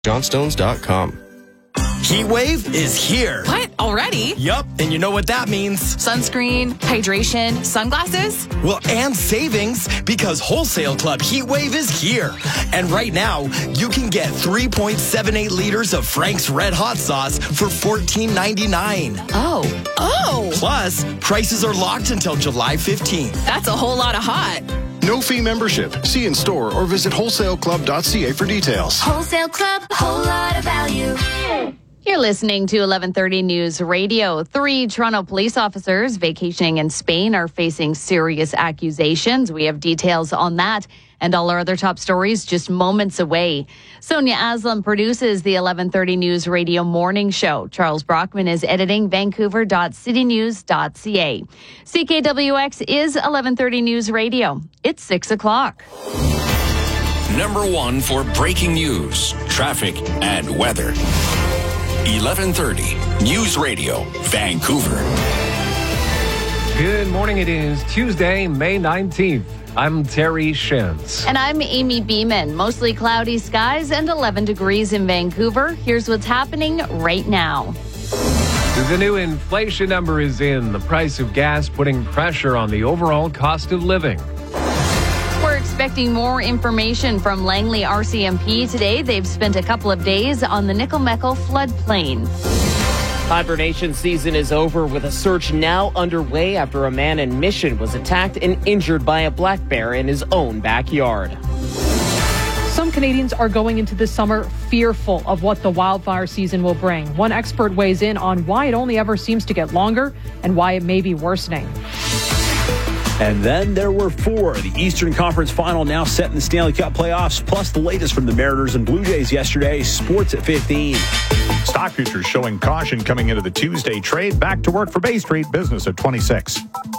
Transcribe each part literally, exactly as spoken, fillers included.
johnstones dot com. Heat wave is here. What? Already? Yup, and you know what that means. Sunscreen, hydration, sunglasses? Well, and savings, because Wholesale Club Heat Wave is here. And right now, you can get three point seven eight liters of Frank's Red Hot Sauce for fourteen ninety-nine. Oh. Oh! Plus, prices are locked until July fifteenth. That's a whole lot of hot. No fee membership. See in store or visit wholesale club dot c a for details. Wholesale Club, a whole lot of value. You're listening to eleven thirty News Radio. Three Toronto police officers vacationing in Spain are facing serious accusations. We have details on that and all our other top stories just moments away. Sonia Aslam produces the eleven thirty News Radio morning show. Charles Brockman is editing vancouver dot city news dot c a. C K W X is eleven thirty News Radio. It's six o'clock. Number one for breaking news, traffic, and weather. eleven thirty News Radio, Vancouver. Good morning. It is Tuesday, May nineteenth. I'm Terry Shins. And I'm Amy Beeman. Mostly cloudy skies and eleven degrees in Vancouver. Here's what's happening right now. The new inflation number is in. The price of gas putting pressure on the overall cost of living. We're expecting more information from Langley R C M P today. They've spent a couple of days on the Nickel-Meckle floodplain. Hibernation season is over with a search now underway after a man in Mission was attacked and injured by a black bear in his own backyard. Some Canadians are going into this summer fearful of what the wildfire season will bring. One expert weighs in on why it only ever seems to get longer and why it may be worsening. And then there were four. The Eastern Conference Final now set in the Stanley Cup playoffs, plus the latest from the Mariners and Blue Jays yesterday. Sports at fifteen. Stock futures showing caution coming into the Tuesday trade. Back to work for Bay Street. Business at twenty-six.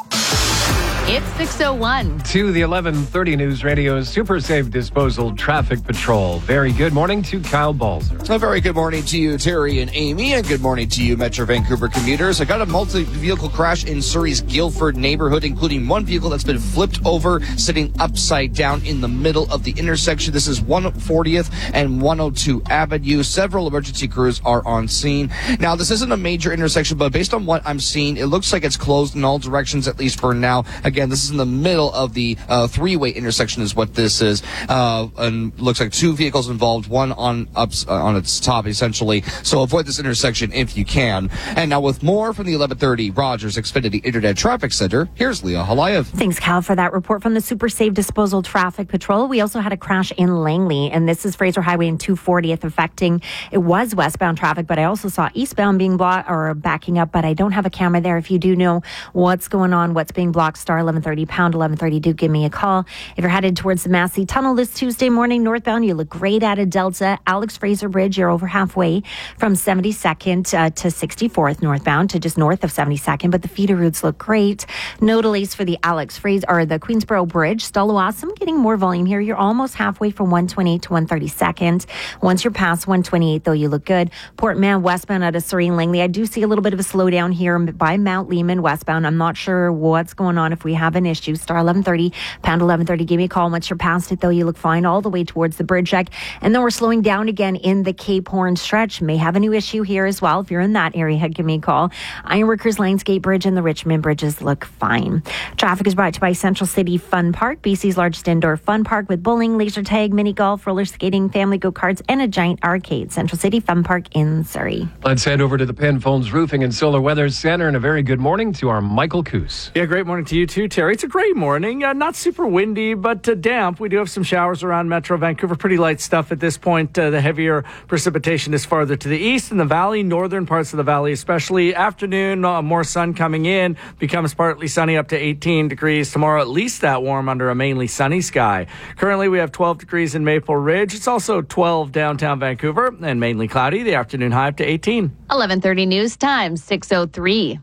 It's six oh one. To the eleven thirty News Radio Super Safe Disposal Traffic Patrol. Very good morning to Kyle Balzer. A very good morning to you, Terry and Amy, and good morning to you, Metro Vancouver commuters. I got a multi-vehicle crash in Surrey's Guildford neighborhood, including one vehicle that's been flipped over, sitting upside down in the middle of the intersection. This is one fortieth and one oh two Avenue. Several emergency crews are on scene. Now, this isn't a major intersection, but based on what I'm seeing, it looks like it's closed in all directions, at least for now. Again, this is in the middle of the uh, three-way intersection is what this is. Uh, and looks like two vehicles involved, one on ups, uh, on its top, essentially. So avoid this intersection if you can. And now with more from the eleven thirty Rogers Xfinity Internet Traffic Center, here's Leah Halayev. Thanks, Cal, for that report from the Super Safe Disposal Traffic Patrol. We also had a crash in Langley, and this is Fraser Highway and two fortieth affecting, it was westbound traffic, but I also saw eastbound being blocked or backing up, but I don't have a camera there. If you do know what's going on, what's being blocked, star eleven thirty pound eleven thirty, do give me a call. If you're headed towards the Massey Tunnel this Tuesday morning northbound, you look great at a Delta. Alex Fraser Bridge, you're over halfway from seventy-second uh, to sixty-fourth northbound to just north of seventy-second, but the feeder routes look great. No delays for the Alex Fraser or the Queensboro Bridge. Stallawasam getting more volume here. You're almost halfway from one twenty-eight to one thirty-second. Once you're past one twenty-eight, though, you look good. Port Mann westbound out of Surrey and Langley. I do see a little bit of a slowdown here by Mount Lehman westbound. I'm not sure what's going on, if we have an issue. Star eleven thirty, pound eleven thirty. Give me a call. Once you're past it, though, you look fine all the way towards the bridge deck. And then we're slowing down again in the Cape Horn stretch. May have a new issue here as well. If you're in that area, give me a call. Ironworkers Lionsgate Bridge and the Richmond bridges look fine. Traffic is brought to you by Central City Fun Park, B C's largest indoor fun park with bowling, laser tag, mini golf, roller skating, family go-karts, and a giant arcade. Central City Fun Park in Surrey. Let's head over to the Penfolds Roofing and Solar Weather Center, and a very good morning to our Michael Coos. Yeah, great morning to you too, Terry. It's a great morning. Uh, not super windy, but uh, damp. We do have some showers around Metro Vancouver. Pretty light stuff at this point. Uh, the heavier precipitation is farther to the east in the valley, northern parts of the valley, especially. Afternoon, uh, more sun coming in. Becomes partly sunny up to eighteen degrees. Tomorrow, at least that warm under a mainly sunny sky. Currently, we have twelve degrees in Maple Ridge. It's also twelve downtown Vancouver and mainly cloudy. The afternoon high up to eighteen. eleven thirty News Time, six oh three.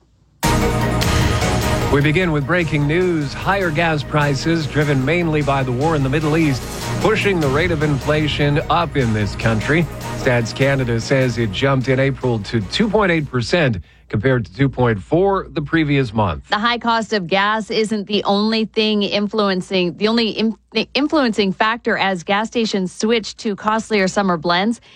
We begin with breaking news. Higher gas prices, driven mainly by the war in the Middle East, pushing the rate of inflation up in this country. Stats Canada says it jumped in April to two point eight percent, compared to two point four the previous month. The high cost of gas isn't the only thing influencing, the only im- influencing factor as gas stations switch to costlier summer blends.